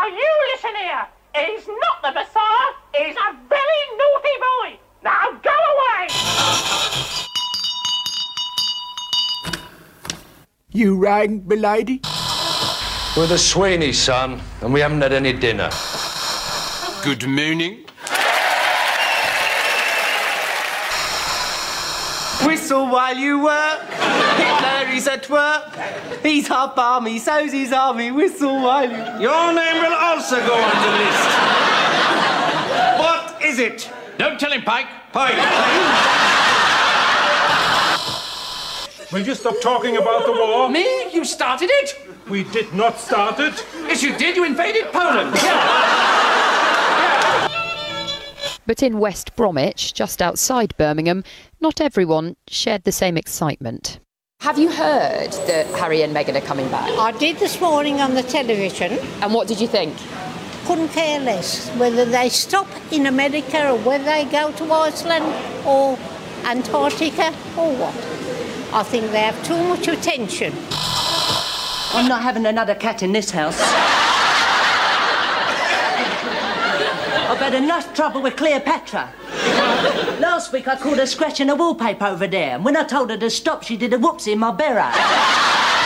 you listen here. He's not the Messiah. He's a very naughty boy. Now go away. You rang, milady? We're the Sweeney, son, and we haven't had any dinner. Good morning. Whistle while you work. Hitler is at work. He's half army, so's his army. Whistle while you... Your name will also go on the list. What is it? Don't tell him, Pike. Pike. Will you stop talking about the war? Me? You started it? We did not start it. Yes, you did. You invaded Poland. But in West Bromwich, just outside Birmingham, not everyone shared the same excitement. Have you heard that Harry and Meghan are coming back? I did this morning on the television. And what did you think? Couldn't care less whether they stop in America or whether they go to Iceland or Antarctica or what. I think they have too much attention. I'm not having another cat in this house. I've had enough trouble with Cleopatra. Last week I caught her scratching a wallpaper over there, and when I told her to stop, she did a whoopsie in my barrow.